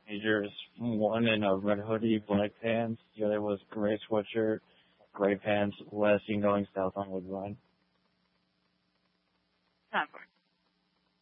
teenagers. One in a red hoodie, black pants. The other was gray sweatshirt, gray pants, last seen going south on Woodbine. Time for it.